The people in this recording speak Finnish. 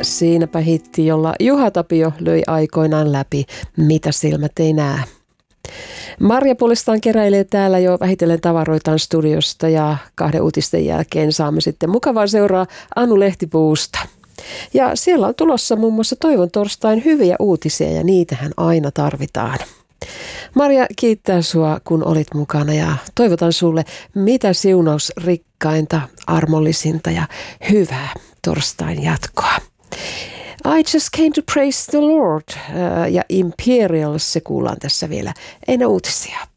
Siinäpä hitti, jolla Juha Tapio löi aikoinaan läpi, mitä silmät ei näe. Marja puolestaan keräilee täällä jo vähitellen tavaroitaan studiosta ja 2 uutisten jälkeen saamme sitten mukavaa seuraa Anu Lehtipuusta. Ja siellä on tulossa muun muassa Toivon torstain hyviä uutisia ja niitähän aina tarvitaan. Marja kiittää sua, kun olit mukana ja toivotan sulle mitä siunausrikkainta, armollisinta ja hyvää torstain jatkoa. I just came to praise the Lord ja Imperial, se kuullaan tässä vielä ennen uutisia.